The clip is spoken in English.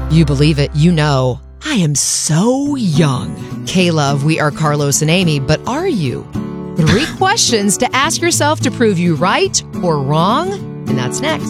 You believe it, you know. I am so young. K-Love, we are Carlos and Amy, but are you? 3 questions to ask yourself to prove you right or wrong, and that's next.